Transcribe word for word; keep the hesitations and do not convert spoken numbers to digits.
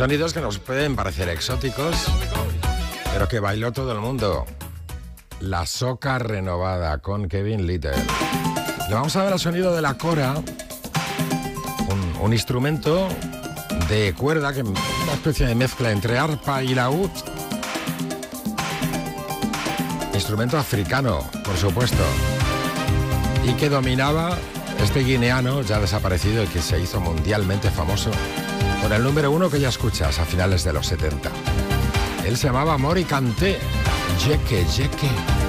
Sonidos que nos pueden parecer exóticos, pero que bailó todo el mundo. La soca renovada con Kevin Little. Le vamos a dar el sonido de la cora, un, un instrumento de cuerda, que una especie de mezcla entre arpa y laúd. Instrumento africano, por supuesto, y que dominaba este guineano ya desaparecido y que se hizo mundialmente famoso con el número uno que ya escuchas a finales de los setenta. Él se llamaba Mori Kanté. Yeke, yeke.